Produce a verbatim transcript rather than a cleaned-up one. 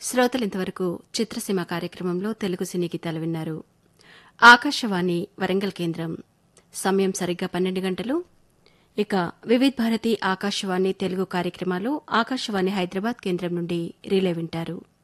శ్రోతలింతవరకు చిత్రసీమ కార్యక్రమంలో తెలుగు సినీ గీతాలు విన్నారు. ఆకాశవాణి వరంగల్ కేంద్రం సమయం సరిగ్గా పన్నెండు గంటలు. ఇక వివిధ్ భారతి ఆకాశవాణి తెలుగు కార్యక్రమాలు ఆకాశవాణి హైదరాబాద్ కేంద్రం నుండి రిలే వింటారు.